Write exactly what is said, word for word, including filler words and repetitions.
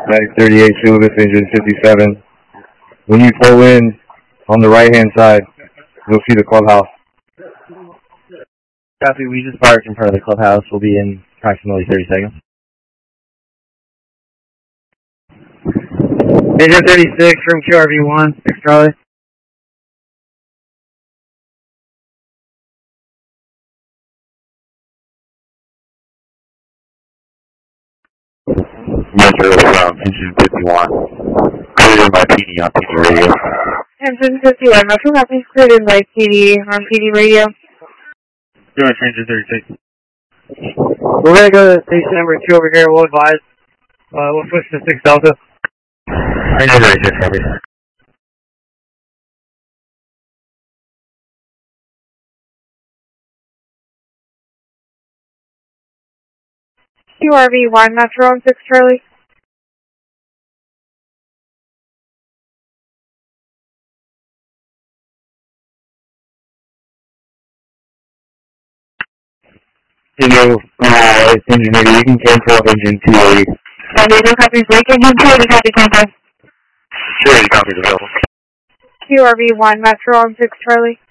Mag thirty-eight, Silvis, engine fifty-seven. When you pull in on the right-hand side, you'll see the clubhouse. Copy, we just parked in front of the clubhouse. We'll be in approximately thirty seconds. Engine thirty-six from Q R V one, six Charlie. Metro from engine fifty-one. Cleared in by P D on P D radio. Engine fifty-one, Metro Copies, cleared in by P D on P D radio. Go ahead, engine thirty-six. We're going to go to station number two over here. We'll advise. Uh, we'll switch to six Delta. Engine thirty-six, copy. Q R V one, Metro on six Charlie. Hello, uh, it's engine eighty. You can cancel engine two eighty. Radio copies, Lake Engine two eighty, copy contact. two eighty copies available. Q R V one, Metro on six Charlie.